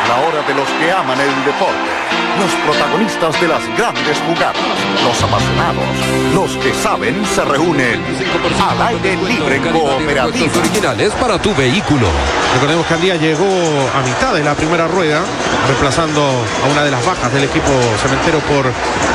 la hora de los que aman el deporte, los protagonistas de las grandes jugadas, los apasionados, los que saben se reúnen al aire libre Cooperativa. Originales para tu vehículo. Recordemos que Andía llegó a mitad de la primera rueda, reemplazando a una de las bajas del equipo cementero por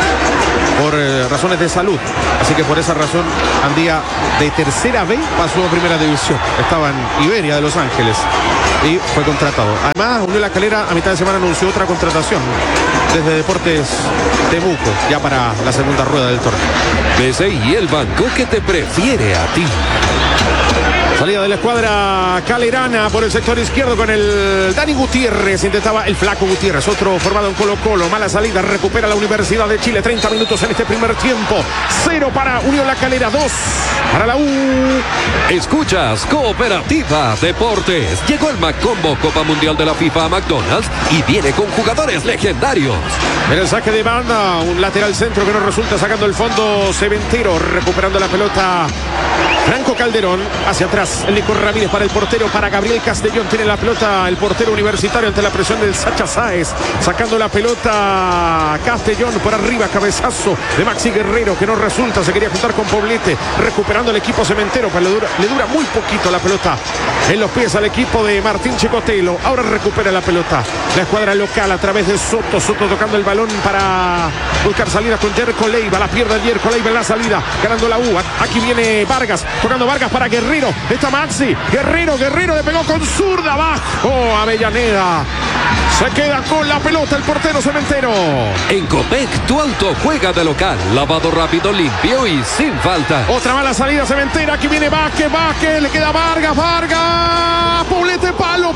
razones de salud. Así que por esa razón Andía de tercera B pasó a primera división. Estaba en Iberia de Los Ángeles y fue contratado. Además, Unión La Calera a mitad de semana anunció otra contratación desde Deportes Temuco, ya para la segunda rueda del torneo. BCI, el banco que te prefiere a ti. Salida de la escuadra calerana por el sector izquierdo con el Dani Gutiérrez. Intentaba el flaco Gutiérrez, otro formado en Colo-Colo. Mala salida, recupera la Universidad de Chile. 30 minutos en este primer tiempo. 0 para Unión La Calera, 2 para la U. Escuchas Cooperativa Deportes. Llegó el Macombo Copa Mundial de la FIFA a McDonald's y viene con jugadores legendarios. En el saque de banda, un lateral centro que no resulta, sacando el fondo Cementero, recuperando la pelota Franco Calderón, hacia atrás el Nico Ramírez para el portero, para Gabriel Castellón. Tiene la pelota el portero universitario ante la presión del Sacha Sáez, sacando la pelota Castellón por arriba, cabezazo de Maxi Guerrero que no resulta, se quería juntar con Poblete, recuperando el equipo cementero, pero le dura muy poquito la pelota en los pies al equipo de Martín Chicotelo. Ahora recupera la pelota la escuadra local a través de Soto tocando el balón para buscar salida con Jerko Leiva, la pierde Jerko Leiva en la salida, ganando la U. Aquí viene Vargas, tocando Vargas para Guerrero, está Maxi, Guerrero le pegó con zurda, abajo Avellaneda, se queda con la pelota el portero cementero. En Copec tu auto juega de local, lavado rápido, limpio y sin falta. Otra mala salida cementera, aquí viene Vázquez, le queda Vargas, Poblete, palo,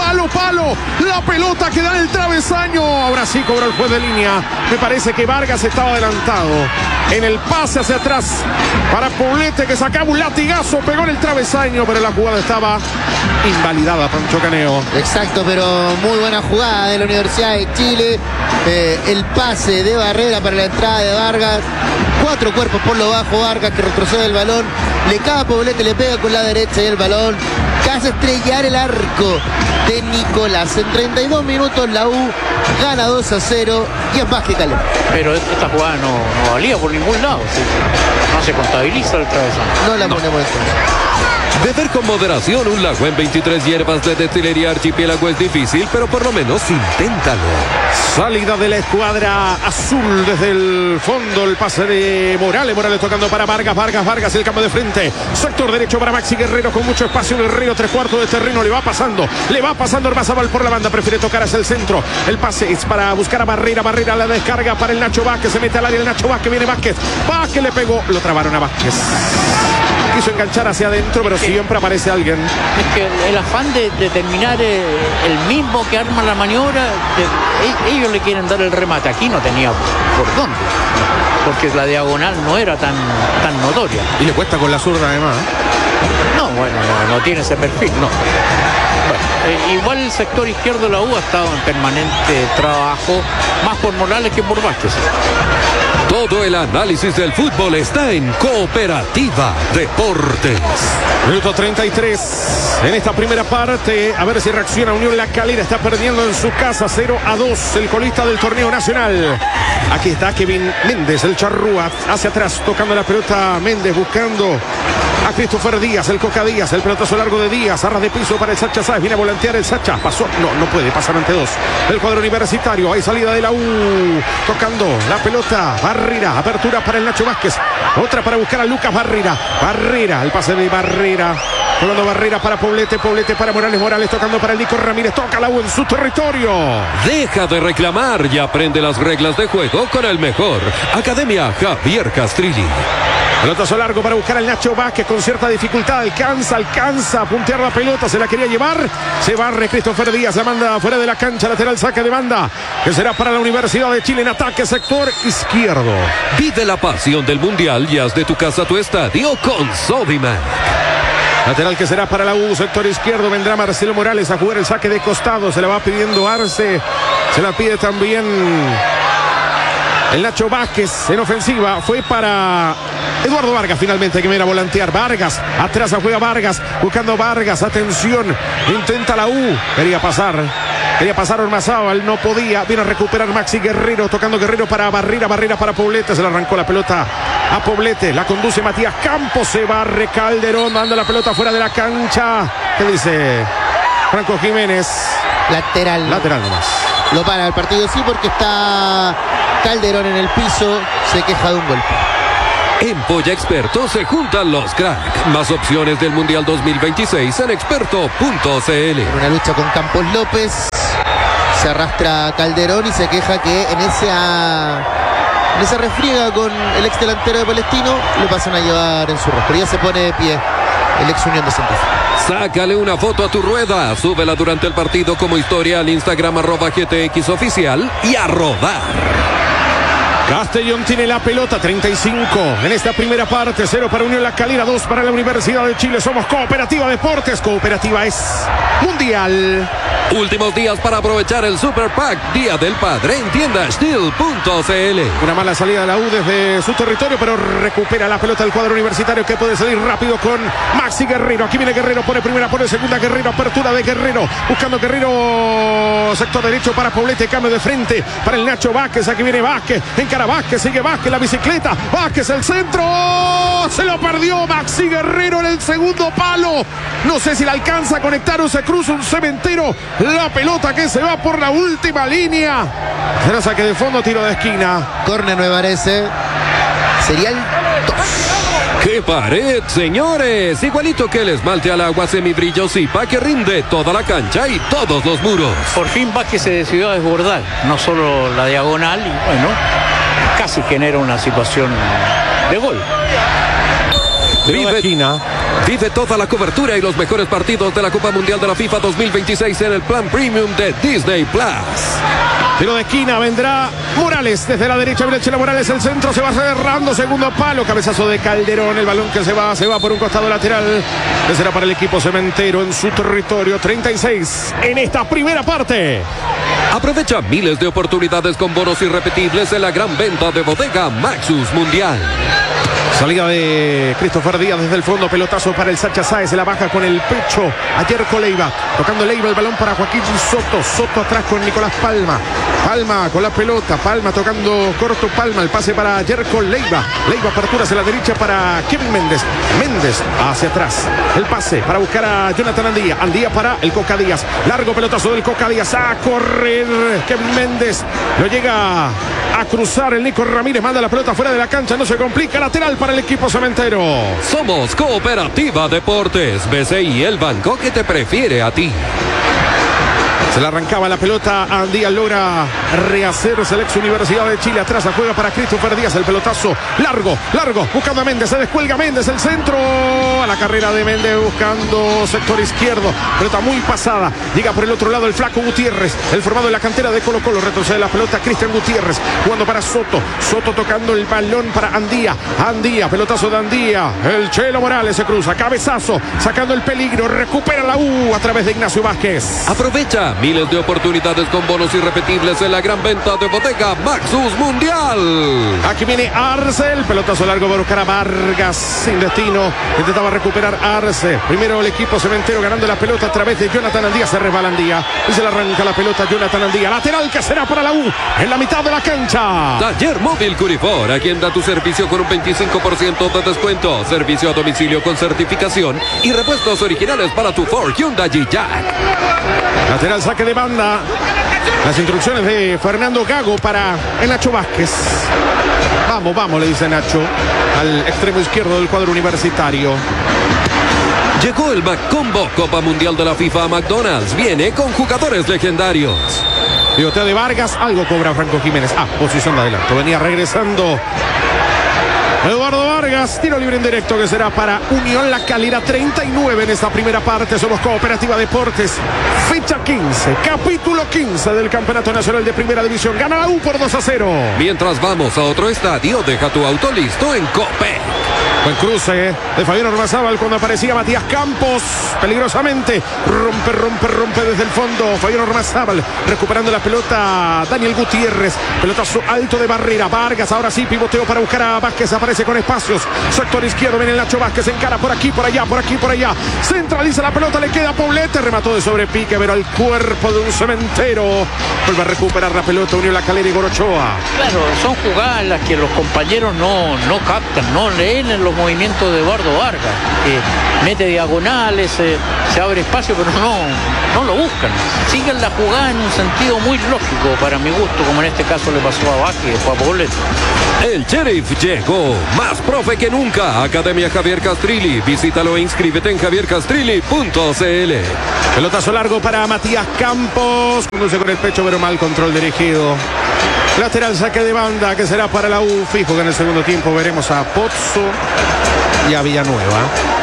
la pelota que da en el travesaño. Ahora sí cobró el juez de línea, me parece que Vargas estaba adelantado en el pase hacia atrás para Poblete, que sacaba un latigazo, pegó en el travesaño, pero la jugada estaba invalidada, Pancho Caneo. Exacto, pero muy buena jugada de la Universidad de Chile. El pase de Barrera para la entrada de Vargas, 4 cuerpos por lo bajo, Vargas que retrocede el balón, le cae a Poblete, le pega con la derecha y el balón casi estrellar el arco de Nicolás. En 32 minutos la U gana 2-0 y es más que calor. Pero esta jugada no valía por ningún lado, ¿sí? No se contabiliza el travesaño. No la ponemos en cuenta. Beber con moderación un lago en 23 hierbas de destilería Archipiélago es difícil, pero por lo menos inténtalo. Salida de la escuadra azul desde el fondo, el pase de Morales tocando para Vargas, el campo de frente, sector derecho para Maxi Guerrero con mucho espacio en el río, 3/4 de terreno, le va pasando Ormazábal por la banda, prefiere tocar hacia el centro, el pase es para buscar a Barrera, la descarga para el Nacho Vázquez, se mete al área el Nacho Vázquez, viene Vázquez le pegó, lo trabaron a Vázquez. Quiso enganchar hacia adentro, pero siempre aparece alguien. Es que el afán de terminar el mismo que arma la maniobra, ellos le quieren dar el remate. Aquí no tenía por dónde, porque la diagonal no era tan notoria. Y le cuesta con la zurda además. No tiene ese perfil, no. Bueno, igual el sector izquierdo de la U ha estado en permanente trabajo, más por Morales que por Vázquez. Todo el análisis del fútbol está en Cooperativa Deportes. Minuto 33 en esta primera parte. A ver si reacciona Unión La Calera. Está perdiendo en su casa 0-2 el colista del torneo nacional. Aquí está Kevin Méndez, el charrúa, hacia atrás, tocando la pelota Méndez, buscando a Christopher Díaz, el Coca Díaz, el pelotazo largo de Díaz, arras de piso para el Sacha Sáez, viene a volantear el Sacha, pasó, no puede pasar ante dos, el cuadro universitario, hay salida de la U, tocando la pelota, Barrera, apertura para el Nacho Vázquez, otra para buscar a Lucas Barrera, el pase de Barrera, tocando Barrera para Poblete para Morales tocando para el Nico Ramírez, toca la U en su territorio. Deja de reclamar y aprende las reglas de juego con el mejor. Academia Javier Castrilli. Pelotazo largo para buscar al Nacho Vázquez con cierta dificultad. Alcanza a puntear la pelota. Se la quería llevar. Se barre Christopher Díaz. La manda fuera de la cancha. Lateral saque de banda. Que será para la Universidad de Chile en ataque sector izquierdo. Vive la pasión del Mundial y haz de tu casa tu estadio con Sodimac. Lateral que será para la U, sector izquierdo. Vendrá Marcelo Morales a jugar el saque de costado. Se la va pidiendo Arce. Se la pide también el Nacho Vázquez en ofensiva. Fue para Eduardo Vargas finalmente, que viene a volantear. Vargas, atrás juega Vargas, buscando Vargas, atención, intenta la U, quería pasar Quería pasar Ormazábal, no podía. Viene a recuperar Maxi Guerrero, tocando Guerrero para Barrera para Poblete. Se le arrancó la pelota a Poblete. La conduce Matías Campos. Se barre Calderón, manda la pelota fuera de la cancha. ¿Qué dice Franco Jiménez? Lateral. Lateral nomás. Lo para el partido, sí, porque está Calderón en el piso. Se queja de un golpe. En Polla Experto se juntan los crack. Más opciones del Mundial 2026 en experto.cl. Una lucha con Campos López. Se arrastra Calderón y se queja que en esa refriega con el ex delantero de Palestino lo pasan a llevar en su rostro. Ya se pone de pie el ex Unión de Santa Fe. Sácale una foto a tu rueda, súbela durante el partido como historia al Instagram @GTX Oficial y a rodar. Castellón tiene la pelota, 35 en esta primera parte, 0 para Unión La Calera, 2 para la Universidad de Chile. Somos Cooperativa Deportes, Cooperativa es Mundial. Últimos días para aprovechar el Super Pack Día del Padre en tiendasteel.cl. Una mala salida de la U desde su territorio, pero recupera la pelota del cuadro universitario que puede salir rápido con Maxi Guerrero. Aquí viene Guerrero, pone primera, pone segunda, Guerrero, apertura de Guerrero, buscando Guerrero, sector derecho para Poblete, cambio de frente para el Nacho Vázquez. Aquí viene Vázquez, encara Vázquez, sigue Vázquez, la bicicleta, Vázquez, el centro, se lo perdió Maxi Guerrero en el segundo palo. No sé si le alcanza a conectar o se cruza un cementero. La pelota que se va por la última línea. Será saque de fondo, tiro de esquina. Córner me parece. Sería el 2. ¡Qué pared, señores! Igualito que el esmalte al agua semibrillo Zipa que rinde toda la cancha y todos los muros. Por fin Vázquez se decidió a desbordar, no solo la diagonal, y bueno, casi genera una situación de gol. Vive toda la cobertura y los mejores partidos de la Copa Mundial de la FIFA 2026 en el plan premium de Disney Plus. Tiro de esquina, vendrá Morales desde la derecha, viene Chela Morales, el centro se va cerrando, segundo palo, cabezazo de Calderón, el balón que se va por un costado lateral, que será para el equipo cementero en su territorio. 36 en esta primera parte. Aprovecha miles de oportunidades con bonos irrepetibles en la gran venta de Bodega Maxus Mundial. Salida de Christopher Díaz desde el fondo, pelotazo para el Sacha Sáez, se la baja con el pecho a Yerko Leiva, tocando Leiva el balón para Joaquín Soto atrás con Nicolás Palma con la pelota, Palma tocando corto, Palma, el pase para Yerko Leiva, apertura hacia la derecha para Kevin Méndez hacia atrás, el pase para buscar a Jonathan Andía para el Coca Díaz, largo pelotazo del Coca Díaz, a correr Kevin Méndez, lo llega a cruzar el Nico Ramírez, manda la pelota fuera de la cancha, no se complica, lateral para el equipo cementero. Somos Cooperativa Deportes, BCI, el banco que te prefiere a ti. Se le arrancaba la pelota, Andía logra rehacerse el ex Universidad de Chile, atrás la juega para Christopher Díaz, el pelotazo largo, buscando a Méndez, se descuelga Méndez, el centro, a la carrera de Méndez buscando sector izquierdo, pelota muy pasada, llega por el otro lado el flaco Gutiérrez, el formado en la cantera de Colo Colo, retrocede la pelota Cristian Gutiérrez, jugando para Soto tocando el balón para Andía, pelotazo de Andía, el Chelo Morales se cruza, cabezazo, sacando el peligro, recupera la U a través de Ignacio Vázquez. Aprovecha miles de oportunidades con bonos irrepetibles en la gran venta de Bodega Maxus Mundial. Aquí viene Arce, el pelotazo largo para buscar a Vargas, sin destino, intentaba recuperar Arce, primero el equipo cementero ganando la pelota a través de Jonathan Andía, se resbala Andía y se le arranca la pelota a Jonathan Andía, lateral que será para la U en la mitad de la cancha. Taller Móvil Curifor, a quien da tu servicio con un 25% de descuento, servicio a domicilio con certificación y repuestos originales para tu Ford, Hyundai y Jack. Lateral saque de banda. Las instrucciones de Fernando Gago para el Nacho Vázquez. Vamos, le dice Nacho al extremo izquierdo del cuadro universitario. Llegó el Maccombo Copa Mundial de la FIFA a McDonald's. Viene con jugadores legendarios. Pivotea de Vargas, algo cobra Franco Jiménez. Posición de adelanto. Venía regresando Eduardo Vargas, tiro libre en directo que será para Unión La Calera. 39 en esta primera parte. Somos Cooperativa Deportes. Fecha 15, capítulo 15 del Campeonato Nacional de Primera División. Gana la U por 2-0. Mientras vamos a otro estadio, deja tu auto listo en Copec. Buen cruce de Fabián Ormazábal cuando aparecía Matías Campos. Peligrosamente. Rompe desde el fondo. Fabián Ormazábal recuperando la pelota. Daniel Gutiérrez. Pelotazo alto de Barrera. Vargas ahora sí pivoteo para buscar a Vázquez. Aparece con espacios. Sector izquierdo. Viene el Nacho Vázquez. Encara por aquí, por allá, por aquí, por allá. Centraliza la pelota. Le queda a Poblete. Remató de sobrepique, pero al cuerpo de un cementero. Vuelve a recuperar la pelota. Unió La Calera y Gorochoa. Claro, son jugadas las que los compañeros no captan, no leen en los movimientos de Eduardo Vargas, que mete diagonales, se abre espacio, pero no lo buscan. Siguen la jugada en un sentido muy lógico para mi gusto, como en este caso le pasó a Vázquez y después a Poblete. El Sheriff llegó, más profe que nunca. Academia Javier Castrilli. Visítalo e inscríbete en javiercastrilli.cl. Pelotazo largo para Matías Campos. Conduce con el pecho, pero mal control dirigido. Lateral saque de banda que será para la U. Fijo que en el segundo tiempo veremos a Pozzo y a Villanueva.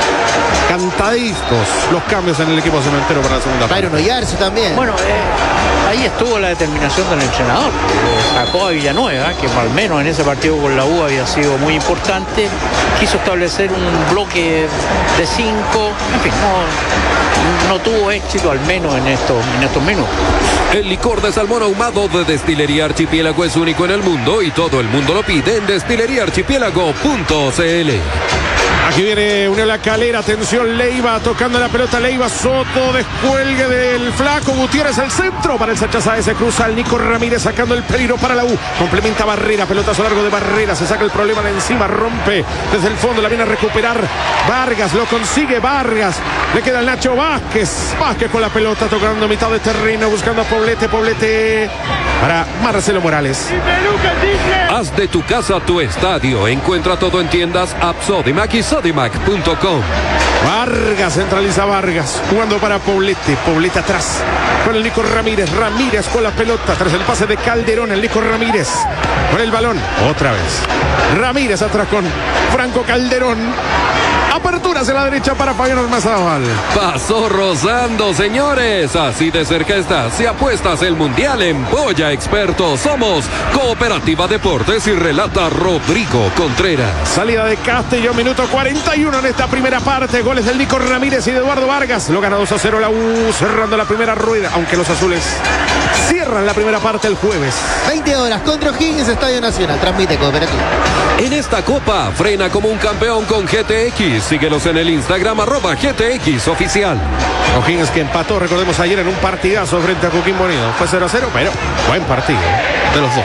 Cantaditos los cambios en el equipo cementero para la segunda parte. Byron Oyarzo también. Bueno, ahí estuvo la determinación del entrenador. Sacó a Villanueva, que al menos en ese partido con la U había sido muy importante. Quiso establecer un bloque de 5. En fin, no tuvo éxito, al menos en estos minutos. El licor de salmón ahumado de Destilería Archipiélago es único en el mundo y todo el mundo lo pide en destileriaarchipiélago.cl. Aquí viene Unión La Calera, atención Leiva, tocando la pelota Leiva, Soto, descuelgue del flaco Gutiérrez, el centro para el Sachaza, se cruza al Nico Ramírez sacando el peligro para la U, complementa Barrera, pelotazo largo de Barrera, se saca el problema de encima, rompe desde el fondo, la viene a recuperar Vargas, lo consigue Vargas, le queda el Nacho Vázquez con la pelota tocando mitad de terreno, buscando a Poblete para Marcelo Morales. Haz de tu casa tu estadio, encuentra todo en tiendas App Sodimac y Sodimac.com. Vargas, centraliza Vargas, jugando para Poblete atrás, con el Nico Ramírez con la pelota, tras el pase de Calderón, el Nico Ramírez, con el balón, otra vez, Ramírez atrás con Franco Calderón, apertura hacia la derecha para Fabián Ormazábal. Pasó rozando, señores, así de cerca está, si apuestas el Mundial en Boya Expertos, somos Cooperativa Deportes y relata Rodrigo Contreras. Salida de Castillo, minuto 41 en esta primera parte, goles del Nico Ramírez y de Eduardo Vargas, lo gana 2-0 la U, cerrando la primera rueda, aunque los azules cierran la primera parte el jueves. 20 horas contra O'Higgins, Estadio Nacional, transmite Cooperativa. En esta copa, frena como un campeón con GTX, síguelos en el Instagram @GTX Oficial. O'Higgins que empató, recordemos ayer en un partidazo frente a Coquimbo Unido, fue 0-0, pero buen partido de los dos.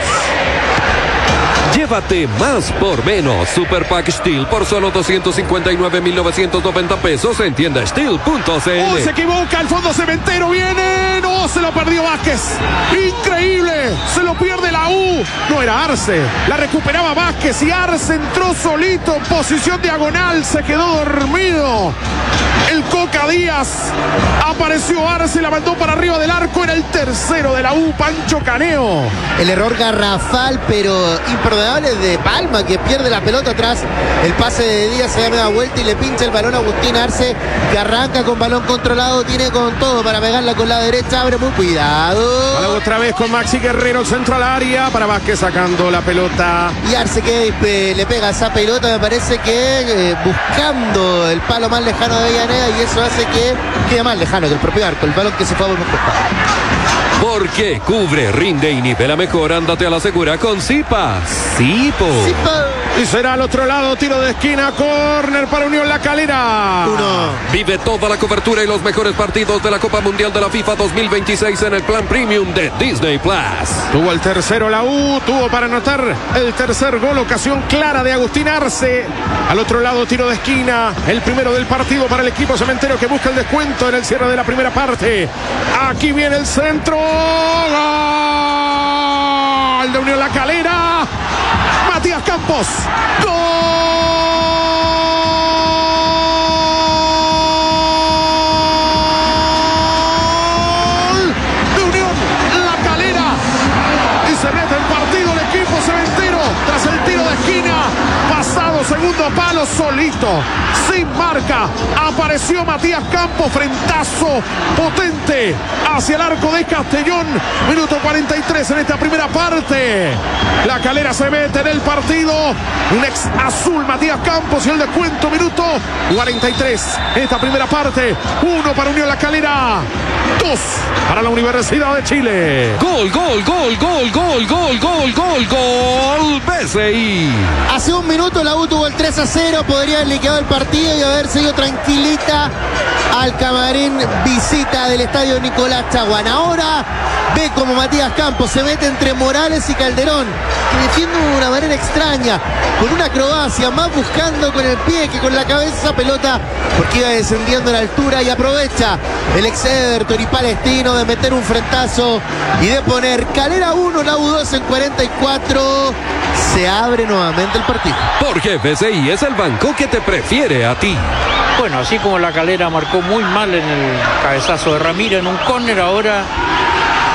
Llévate más por menos. Super Pack Steel por solo 259,990 pesos en tienda steel.cl. Se equivoca, el fondo cementero viene. No, se lo perdió Vázquez. Increíble. Se lo pierde la U. No era Arce. La recuperaba Vázquez y Arce entró solito en posición diagonal. Se quedó dormido. El Coca Díaz. Apareció Arce, la mandó para arriba del arco. Era el tercero de la U, Pancho Caneo. El error garrafal, pero imperdonable de Palma, que pierde la pelota atrás. El pase de Díaz se da vuelta y le pincha el balón a Agustín Arce, que arranca con balón controlado. Tiene con todo para pegarla con la derecha. Abre muy cuidado. Balón otra vez con Maxi Guerrero, centro al área. Para Vázquez sacando la pelota. Y Arce que le pega esa pelota, me parece que buscando el palo más lejano de Avellaneda, y eso hace que quede más lejano que el propio arco. El balón que se fue por un costado. Porque cubre, rinde y nivela mejor. Ándate a la segura con Zipa. Zipo. Y será al otro lado, tiro de esquina, córner para Unión La Calera. Vive toda la cobertura y los mejores partidos de la Copa Mundial de la FIFA 2026 en el plan premium de Disney Plus. Tuvo el tercero la U, tuvo para anotar el tercer gol, ocasión clara de Agustín Arce. Al otro lado, tiro de esquina, el primero del partido para el equipo cementero que busca el descuento en el cierre de la primera parte. Aquí viene el centro. Gol de Unión La Calera. Matías Campos. ¡Gol! De Unión La Calera. Y se mete en partido el equipo cementero tras el tiro de esquina. Pasado segundo segundo palo solito, sin marca. Apareció Matías Campos, frentazo potente hacia el arco de Castellón. Minuto 43 en esta primera parte. La Calera se mete en el partido. Un ex azul, Matías Campos, y el descuento, minuto 43 en esta primera parte. 1 para Unión La Calera, 2 para la Universidad de Chile. Gol, gol, gol, gol, gol, gol, gol, gol, gol, BCI. Hace un minuto la U tuvo el 3-0, podría haber liquidado el partido y haber seguido tranquilita al camarín visita del estadio Nicolás Chaguán. Ahora ve como Matías Campos se mete entre Morales y Calderón, que defiende de una manera extraña, con una acrobacia, más buscando con el pie que con la cabeza esa pelota, porque iba descendiendo a la altura, y aprovecha el ex Everton y palestino de meter un frentazo y de poner Calera 1, la U 2 en 44. Se abre nuevamente el partido. Porque BCI es el banco que te prefiere a ti. Bueno, así como la Calera marcó muy mal en el cabezazo de Ramírez en un córner, ahora